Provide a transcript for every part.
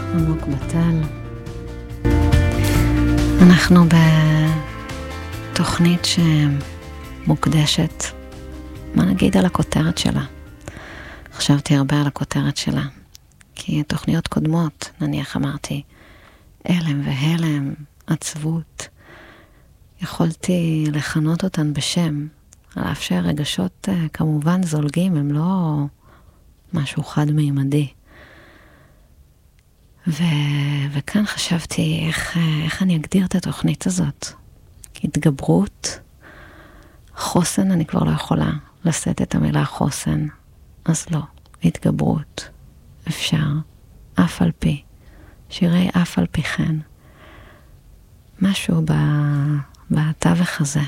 עמוק בטל. אנחנו בתוכנית שמוקדשת, מה נגיד על הכותרת שלה? חשבתי הרבה על הכותרת שלה, כי תוכניות קודמות, נניח אמרתי, אלם והלם, עצבות, יכולתי לכנות אותן בשם, על אף שהרגשות כמובן זולגים, הם לא משהו חד-מימדי. וכאן חשבתי איך אני אגדיר את התוכנית הזאת. התגברות, חוסן, אני כבר לא יכולה לשאת את המילה חוסן, אז לא, התגברות, אפשר, אף על פי, שירי אף על פי כן, משהו בתווך הזה.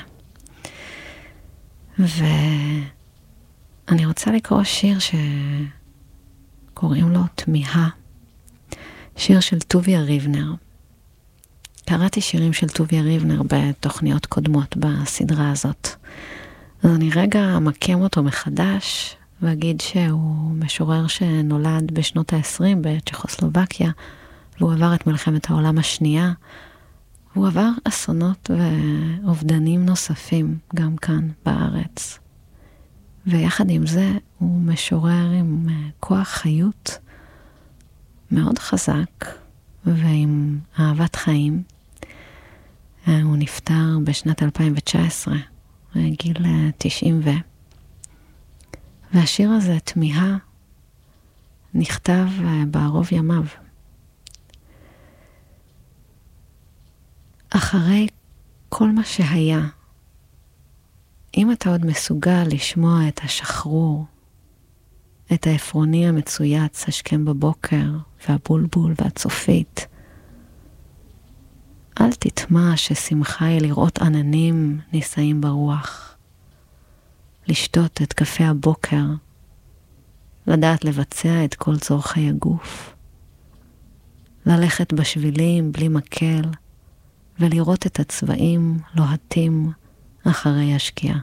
ואני רוצה לקרוא שיר שקוראים לו תמיהה, שיר של טוביה ריבנר. קראתי שירים של טוביה ריבנר בתוכניות קודמות בסדרה הזאת. אז אני רגע אמקם אותו מחדש, ואגיד שהוא משורר שנולד בשנות ה-20 בצ'כוסלובקיה, והוא עבר את מלחמת העולם השנייה, והוא עבר אסונות ואובדנים נוספים גם כאן בארץ. ויחד עם זה הוא משורר עם כוח חיות מאוד חזק ועם אהבת חיים. הוא נפטר בשנת 2019, גיל 90 והשיר הזה, תמיהה, נכתב בערוב ימיו. אחרי כל מה שהיה, אם אתה עוד מסוגל לשמוע את השחרור, את האפרוני המצויץ השכם בבוקר, והבולבול והצופית, אל תטמע ששמחה היא לראות עננים נישאים ברוח, לשתות את קפה הבוקר, לדעת לבצע את כל צורכי הגוף, ללכת בשבילים בלי מקל, ולראות את הצבעים לוהטים אחרי השקיעה.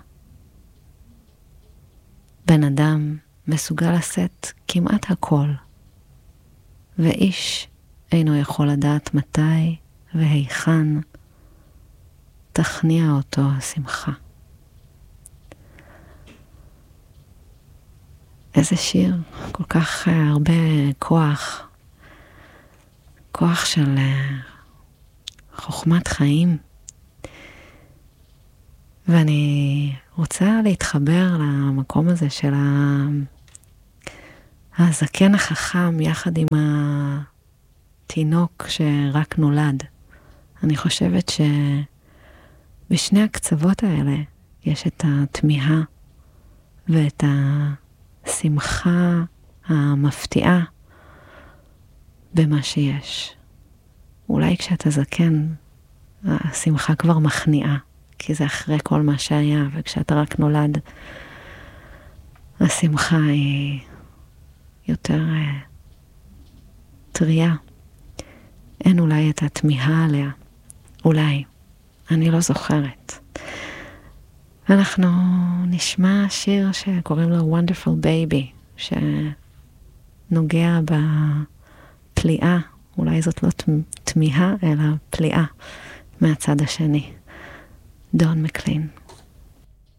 בן אדם מסוגל לשאת כמעט הכל, ואיש אינו יכול לדעת מתי והיכן תכניע אותו השמחה. איזה שיר, כל כך הרבה כוח, כוח של חוכמת חיים. ואני רוצה להתחבר למקום הזה של הזקן החכם יחד עם התינוק שרק נולד. אני חושבת שבשני הקצוות האלה יש את התמיהה ואת השמחה המפתיעה במה שיש. אולי כשאתה זקן, השמחה כבר מכניעה, כי זה אחרי כל מה שהיה, וכשאתה רק נולד, השמחה היא יותר טריה. אין אולי את התמיהה עליה. אולי. אני לא זוכרת. אנחנו נשמע שיר שקוראים לו Wonderful Baby, שנוגע בפליאה. אולי זאת לא תמיהה, אלא פליאה מהצד השני. דון מקלין.